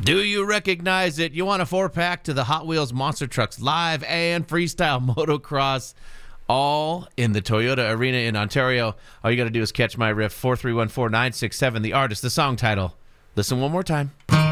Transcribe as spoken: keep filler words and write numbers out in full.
Do you recognize it? You want a four-pack to the Hot Wheels Monster Trucks Live and Freestyle Motocross, all in the Toyota Arena in Ontario. All you got to do is catch my riff, four three one four, nine six seven, the artist, the song title. Listen one more time.